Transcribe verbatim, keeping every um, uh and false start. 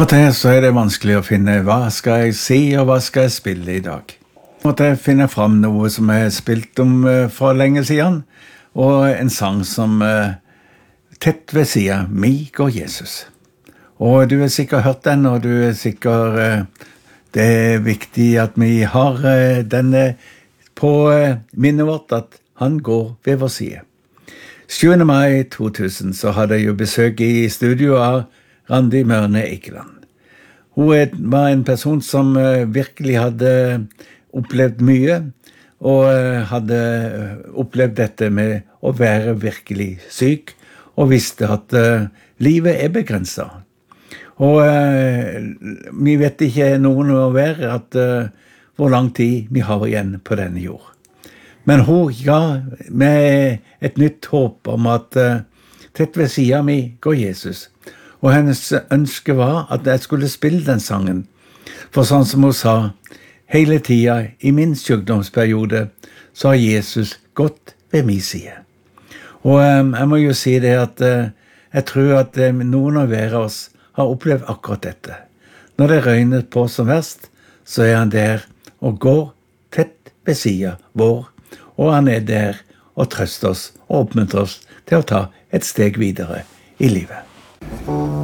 Og til så er det vanskelig å finne hva skal jeg si og hva skal jeg spille i dag. Og til jeg finner fram noe som jeg har spilt om uh, for lenge siden, og en sang som uh, tett ved siden, «Mi går Jesus». Og du har sikkert hørt den, og du er sikkert, uh, det er viktig at vi har uh, denne på uh, minnet vårt, at han går ved vår side. sjuende mai to tusen så hadde jeg jo besøk i studio av Randi Mørne Eikeland. Hun var en person som uh, virkelig hadde opplevd mye, og uh, hadde opplevd dette med å være virkelig syk, og visste at uh, livet er begrenset. Og uh, vi vet ikke noen å være at uh, hvor lang tid vi har igjen på denne jord. Men hun ga med et nytt håp om at uh, tett ved siden mi går Jesus. Og hennes ønske var at jeg skulle spille den sangen. For sånn som hun sa, hele tida i min sykdomsperiode så har Jesus gått ved min side. Og um, jeg må jo si det at uh, jeg tror at um, noen av hver oss har opplevd akkurat dette. Når det røyner på som verst, så er han der og går tett ved siden vår. Og han er der og trøster oss og oppmuntrer oss til å ta et steg videre i livet.